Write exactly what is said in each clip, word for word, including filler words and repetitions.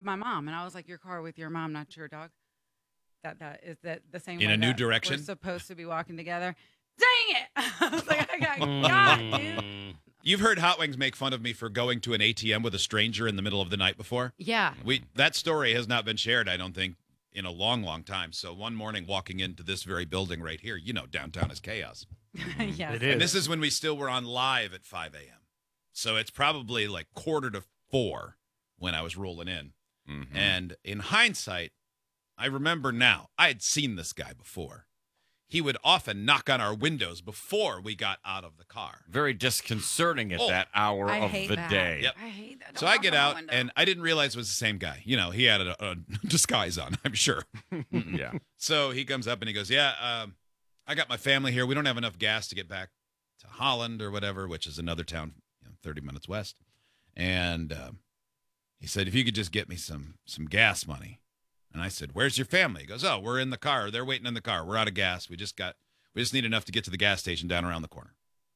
my mom. And I was like, your car with your mom, not your dog. That that is that the same in way a new that direction. We're supposed to be walking together. Dang it! I was like, I got God, dude. You've heard Hot Wings make fun of me for going to an A T M with a stranger in the middle of the night before. Yeah. We that story has not been shared, I don't think, in a long, long time. So one morning, walking into this very building right here, you know, downtown is chaos. Yes. It is. And this is when we still were on live at five a.m. So it's probably like quarter to four when I was rolling in. Mm-hmm. And in hindsight, I remember now, I had seen this guy before. He would often knock on our windows before we got out of the car. Very disconcerting at Oh, that hour I of hate the that. day. Yep. I hate that. So Don't I knock get on my out, window. and I didn't realize it was the same guy. You know, he had a, a disguise on, I'm sure. Yeah. So he comes up and he goes, yeah, um, I got my family here. We don't have enough gas to get back to Holland or whatever, which is another town, you know, thirty minutes west. And um, he said, if you could just get me some some gas money. And I said, where's your family? He goes, oh, we're in the car. They're waiting in the car. We're out of gas. We just got, we just need enough to get to the gas station down around the corner.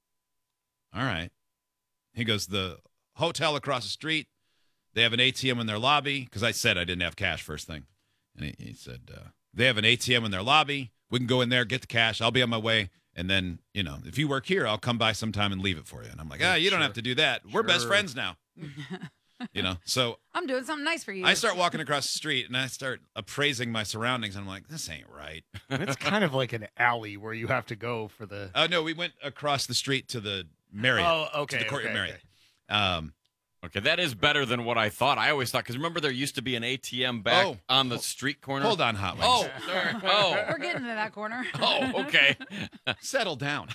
All right. He goes, the hotel across the street, they have an A T M in their lobby, because I said I didn't have cash first thing. And he, he said, uh, they have an A T M in their lobby. We can go in there, get the cash. I'll be on my way. And then, you know, if you work here, I'll come by sometime and leave it for you. And I'm like, ah, you don't Sure. have to do that. We're best Sure. friends now. You know, so I'm doing something nice for you. I start walking across the street and I start appraising my surroundings. And I'm like, this ain't right. It's kind of like an alley where you have to go for the. Oh, no, we went across the street to the Marriott. Oh, okay. To the Courtyard okay, Marriott. okay. Um, Okay, that is better than what I thought. I always thought, because remember there used to be an A T M back Oh. on the street corner? hold on, Hot Wings. Oh, sorry. Oh. We're getting to that corner. Oh, okay. Settle down.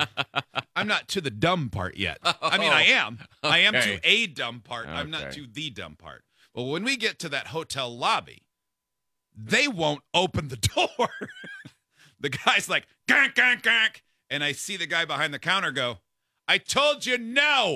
I'm not to the dumb part yet. I mean, I am. I am Okay. to a dumb part. I'm not Okay. to the dumb part. Well, when we get to that hotel lobby, they won't open the door. The guy's like, gank, gank, gank. And I see the guy behind the counter go, I told you no.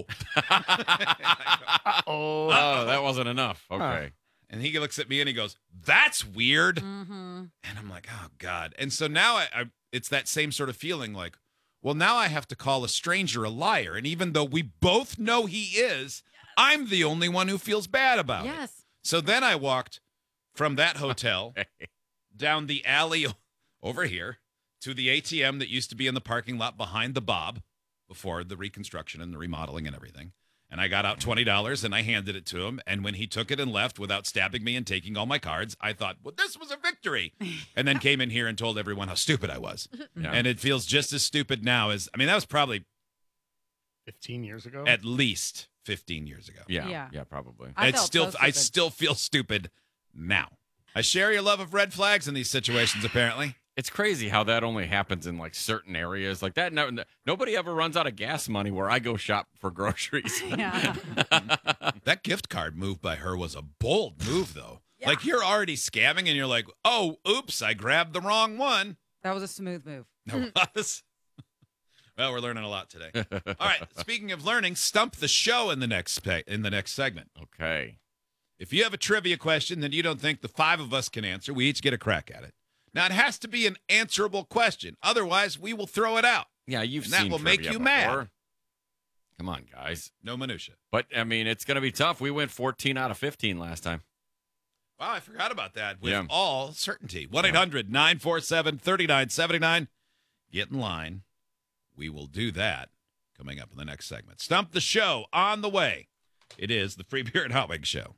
Oh, Oh, that wasn't enough. Okay. And he looks at me and he goes, that's weird. Mm-hmm. And I'm like, oh, God. And so now I, I, it's that same sort of feeling like, well, now I have to call a stranger a liar. And even though we both know he is, I'm the only one who feels bad about it. Yes. So then I walked from that hotel down the alley over here to the A T M that used to be in the parking lot behind the Bob before the reconstruction and the remodeling and everything. And I got out twenty dollars and I handed it to him. And when he took it and left without stabbing me and taking all my cards, I thought, well, this was a victory. And then came in here and told everyone how stupid I was. Yeah. And it feels just as stupid now as, I mean, that was probably fifteen years ago. at least fifteen years ago. Yeah. Yeah. Yeah, probably. I It's felt still, so I stupid. still feel stupid now. I share your love of red flags in these situations, apparently. It's crazy how that only happens in like certain areas like that. No, no- nobody ever runs out of gas money where I go shop for groceries. Yeah. That gift card move by her was a bold move, though. Yeah. Like, you're already scamming, and you're like, oh, oops, I grabbed the wrong one. That was a smooth move. No, it was. Well, we're learning a lot today. All right, speaking of learning, stump the show in the next pe- in the next segment. Okay. If you have a trivia question that you don't think the five of us can answer, we each get a crack at it. Now, it has to be an answerable question. Otherwise, we will throw it out. Yeah, you've And that seen will make trivia you mad. before. Come on, guys. No minutia. But, I mean, it's going to be tough. We went fourteen out of fifteen last time. Wow, I forgot about that with Yeah. all certainty. one eight hundred nine four seven three nine seven nine. Get in line. We will do that coming up in the next segment. Stump the show on the way. It is the Free Beer and Hot Wings Show.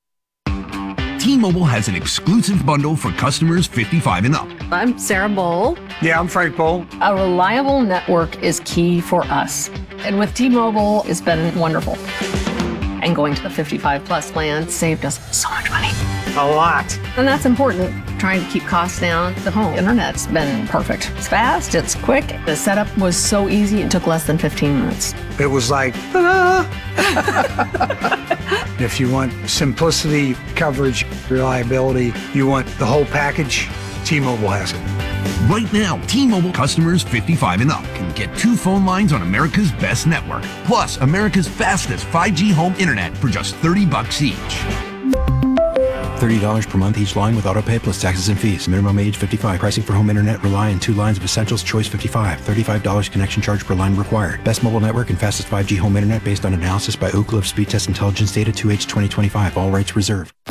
T-Mobile has an exclusive bundle for customers fifty-five and up. I'm Sarah Bowl. Yeah, I'm Frank Bowl. A reliable network is key for us. And with T-Mobile, it's been wonderful. And going to the fifty-five plus plan saved us so much money. A lot. And that's important, trying to keep costs down. The home internet's been perfect. It's fast, it's quick. The setup was so easy, it took less than fifteen minutes. It was like, ta-da! If you want simplicity, coverage, reliability, you want the whole package, T-Mobile has it. Right now, T-Mobile customers fifty-five and up can get two phone lines on America's best network, plus America's fastest five G home internet for just thirty bucks each. thirty dollars per month each line with autopay plus taxes and fees. Minimum age fifty-five. Pricing for home internet rely on two lines of Essentials Choice fifty-five. thirty-five dollars connection charge per line required. Best mobile network and fastest five G home internet based on analysis by Ookla of Speed Test Intelligence Data two H twenty twenty-five. All rights reserved.